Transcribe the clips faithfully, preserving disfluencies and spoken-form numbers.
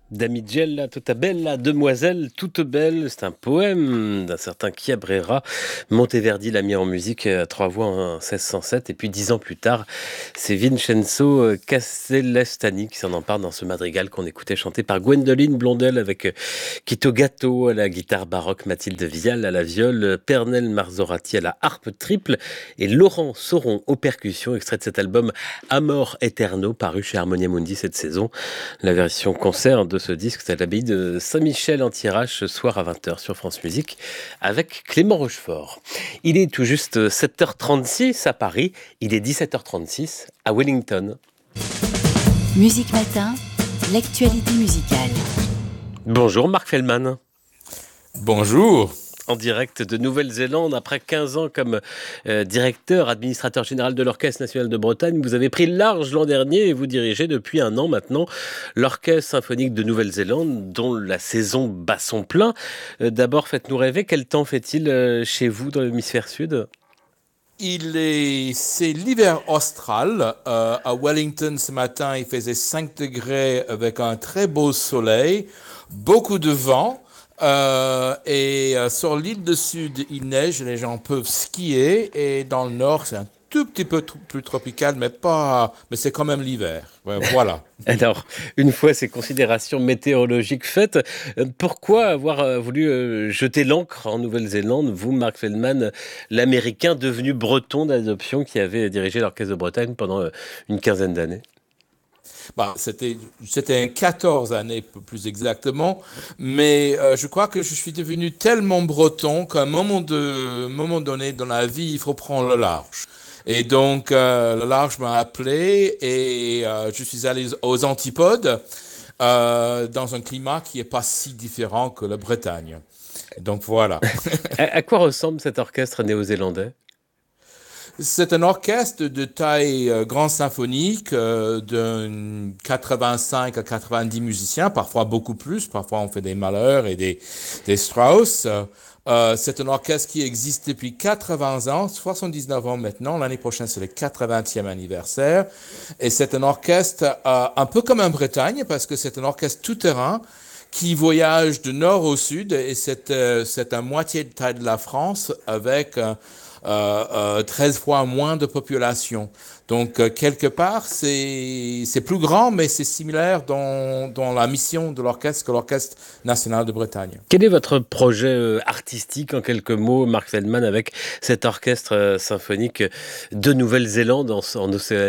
Damigella, tutta bella, demoiselle, toute belle, c'est un poème d'un certain Chiabrera. Monteverdi l'a mis en musique à trois voix en seize cent sept, et puis dix ans plus tard, c'est Vincenzo Castellestani qui s'en empare dans ce madrigal qu'on écoutait chanter par Gwendoline Blondel avec Quito Gatto à la guitare baroque, Mathilde Vial à la viole, Pernel Marzorati à la harpe triple et Laurent Sauron aux percussions, extrait de cet album Amor Eterno paru chez Harmonia Mundi cette saison. La version concert de ce disque, c'est à l'abbaye de Saint-Michel en Thiérache ce soir à vingt heures sur France Musique avec Clément Rochefort. Il est tout juste sept heures trente-six à Paris, il est dix-sept heures trente-six à Wellington. Musique Matin, l'actualité musicale. Bonjour Marc Fellman. Bonjour. En direct de Nouvelle-Zélande, après quinze ans comme euh, directeur, administrateur général de l'Orchestre national de Bretagne, vous avez pris le large l'an dernier et vous dirigez depuis un an maintenant l'Orchestre symphonique de Nouvelle-Zélande, dont la saison bat son plein. Euh, d'abord, faites-nous rêver, quel temps fait-il euh, chez vous dans l'hémisphère sud ? Il est, c'est l'hiver austral. Euh, à Wellington ce matin, il faisait cinq degrés avec un très beau soleil, beaucoup de vent. Euh, et euh, sur l'île du Sud, il neige, les gens peuvent skier. Et dans le Nord, c'est un tout petit peu t- plus tropical, mais pas, mais c'est quand même l'hiver. Ouais, voilà. Alors, une fois ces considérations météorologiques faites, euh, pourquoi avoir euh, voulu euh, jeter l'encre en Nouvelle-Zélande, vous, Marc Feldman, l'Américain devenu breton d'adoption qui avait dirigé l'Orchestre de Bretagne pendant euh, une quinzaine d'années ? Bah, c'était, c'était quatorze années plus exactement, mais euh, je crois que je suis devenu tellement breton qu'à un moment, de, moment donné dans la vie, il faut prendre le large. Et donc, euh, le large m'a appelé et euh, je suis allé aux antipodes euh, dans un climat qui n'est pas si différent que la Bretagne. Donc voilà. à, à quoi ressemble cet orchestre néo-zélandais ? C'est un orchestre de taille euh, grand symphonique euh, de quatre-vingt-cinq à quatre-vingt-dix musiciens, parfois beaucoup plus, parfois on fait des Mahler et des, des Strauss. Euh, c'est un orchestre qui existe depuis quatre-vingts ans, soixante-dix-neuf ans maintenant. L'année prochaine, c'est le quatre-vingtième anniversaire. Et c'est un orchestre euh, un peu comme en Bretagne, parce que c'est un orchestre tout-terrain qui voyage du nord au sud, et c'est, euh, c'est à moitié de taille de la France, avec euh, euh, euh, treize fois moins de population. Donc, euh, quelque part, c'est, c'est plus grand, mais c'est similaire dans, dans la mission de l'orchestre que l'Orchestre national de Bretagne. Quel est votre projet euh, artistique, en quelques mots, Marc Feldman, avec cet orchestre euh, symphonique de Nouvelle-Zélande en, en Océanie ?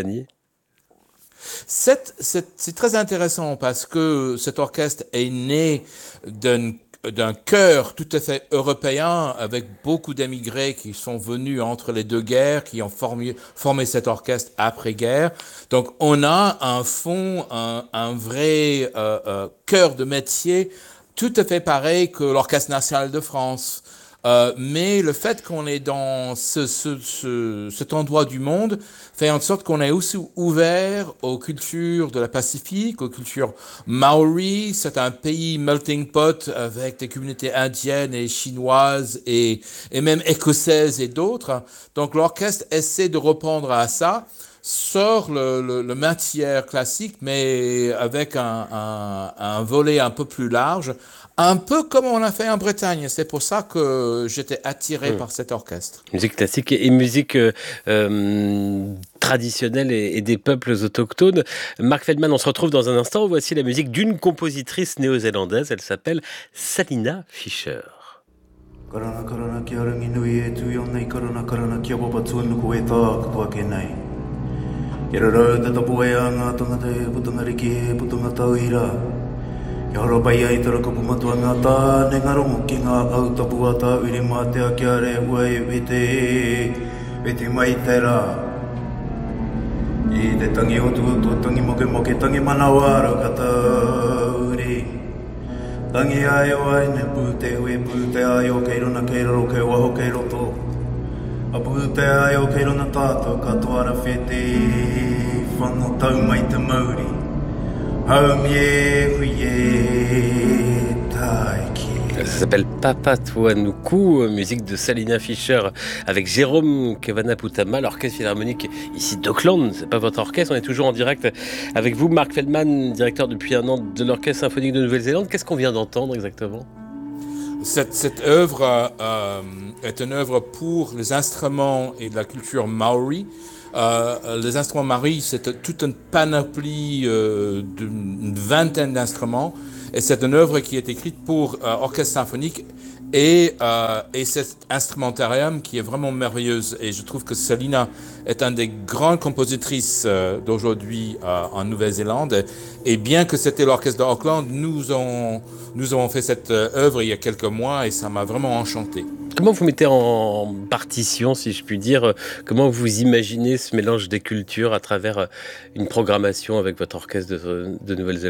C'est, c'est, c'est très intéressant parce que cet orchestre est né d'un, d'un chœur tout à fait européen avec beaucoup d'émigrés qui sont venus entre les deux guerres, qui ont formé, formé cet orchestre après-guerre. Donc on a un fond, un, un vrai euh, euh, cœur de métier tout à fait pareil que l'Orchestre national de France. Euh, mais le fait qu'on est dans ce, ce, ce, cet endroit du monde fait en sorte qu'on est aussi ouvert aux cultures de la Pacifique, aux cultures maoris. C'est un pays melting pot avec des communautés indiennes et chinoises et, et même écossaises et d'autres. Donc l'orchestre essaie de reprendre à ça, sort le, le, le matière classique, mais avec un, un, un volet un peu plus large, un peu comme on a fait en Bretagne. C'est pour ça que j'étais attiré mmh. par cet orchestre. Musique classique et musique euh, euh, traditionnelle et, et des peuples autochtones. Marc Feldman, on se retrouve dans un instant. Voici la musique d'une compositrice néo-zélandaise. Elle s'appelle Salina Fisher. Karana karana kia rangi nui e tu yonei karana karana kia papa tuanu ko e tā katua ke nei. Kia rarau te tapu e a ngā tangata e putanga riki e putanga tauira. Kia horo pai ai tara kapu matua ngā tā ne ngarongo ki ngā au tapu a tā uri mā te a kia re ua e wete e te mai te rā. I te tangi o tu tu tangi moke moke tangi manawa rau kata uri. Tangi ai o ai ne pūte ue pūte ai o kei rona kei raro kei waho kei roto. A pūte ai o kei rona tātou katoa ra whete whango tau mai te mauri. Hau mi e hui e tai ki Ça s'appelle Papatuanuku, musique de Salina Fischer avec Jérôme Kevanaputama, l'orchestre philharmonique ici d'Auckland. C'est pas votre orchestre, on est toujours en direct avec vous, Mark Feldman, directeur depuis un an de l'Orchestre symphonique de Nouvelle-Zélande. Qu'est-ce qu'on vient d'entendre exactement ? Cette, cette œuvre euh, est une œuvre pour les instruments et de la culture maori. Euh, les instruments maori, c'est toute une panoplie euh, d'une vingtaine d'instruments. Et c'est une œuvre qui est écrite pour euh, orchestre symphonique et, euh, et cet instrumentarium qui est vraiment merveilleuse. Et je trouve que Salina est une des grandes compositrices euh, d'aujourd'hui euh, en Nouvelle-Zélande. Et bien que c'était l'orchestre d'Auckland, nous avons, nous avons fait cette euh, œuvre il y a quelques mois et ça m'a vraiment enchanté. Comment vous mettez en partition, si je puis dire, comment vous imaginez ce mélange des cultures à travers une programmation avec votre orchestre de, de Nouvelle-Zélande ?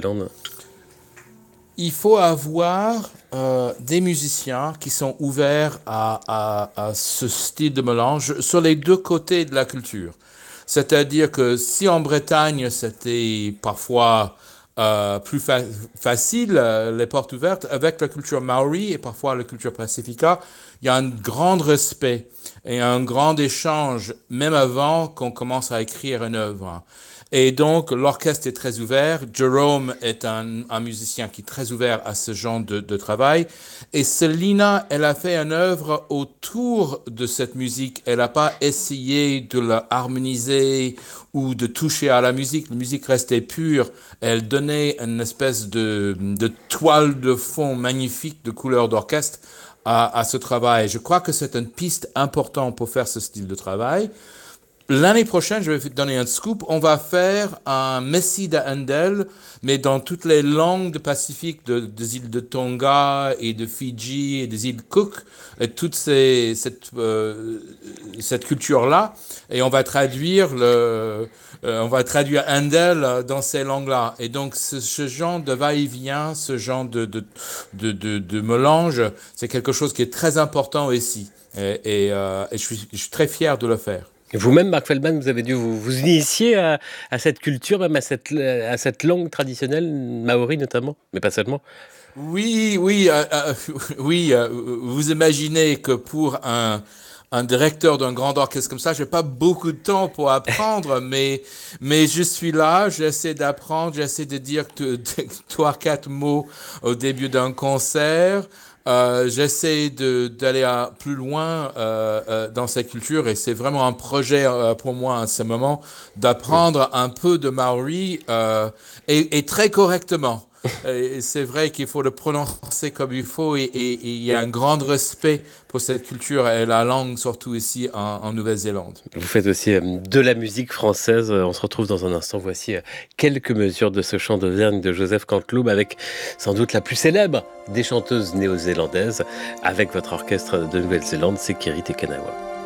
Il faut avoir euh, des musiciens qui sont ouverts à, à, à ce style de mélange sur les deux côtés de la culture. C'est-à-dire que si en Bretagne, c'était parfois euh, plus fa- facile, euh, les portes ouvertes, avec la culture maori et parfois la culture pacifica, il y a un grand respect et un grand échange, même avant qu'on commence à écrire une œuvre. Et donc, l'orchestre est très ouvert. Jérôme est un, un musicien qui est très ouvert à ce genre de, de travail. Et Salina, elle a fait une œuvre autour de cette musique. Elle n'a pas essayé de la harmoniser ou de toucher à la musique. La musique restait pure. Elle donnait une espèce de, de toile de fond magnifique de couleur d'orchestre à, à ce travail. Je crois que c'est une piste importante pour faire ce style de travail. L'année prochaine, je vais vous donner un scoop, on va faire un Messie de Handel, mais dans toutes les langues du Pacifique, de, des îles de Tonga et de Fidji et des îles Cook, et toute ces, cette, euh, cette culture-là, et on va traduire le, euh, on va traduire Handel dans ces langues-là. Et donc, ce, ce genre de va-et-vient, ce genre de, de, de, de, de mélange, c'est quelque chose qui est très important ici. Et, et, euh, et je suis, je suis très fier de le faire. Vous-même, Mark Feldman, vous avez dû vous, vous initier à, à cette culture, même à cette, à cette langue traditionnelle, maori notamment, mais pas seulement. Oui, oui, euh, euh, oui. Euh, vous imaginez que pour un, un directeur d'un grand orchestre comme ça, j'ai pas beaucoup de temps pour apprendre, mais, mais je suis là, j'essaie d'apprendre, j'essaie de dire trois, quatre mots au début d'un concert. Euh, j'essaie de, d'aller à plus loin euh, euh, dans cette culture et c'est vraiment un projet euh, pour moi à ce moment d'apprendre un peu de maori euh, et, et très correctement. Et c'est vrai qu'il faut le prononcer comme il faut et, et, et il y a un grand respect pour cette culture et la langue, surtout ici en, en Nouvelle-Zélande. Vous faites aussi de la musique française. On se retrouve dans un instant. Voici quelques mesures de ce chant d'Auvergne de Joseph Canteloube avec sans doute la plus célèbre des chanteuses néo-zélandaises avec votre orchestre de Nouvelle-Zélande, c'est Keri Te Kanawa.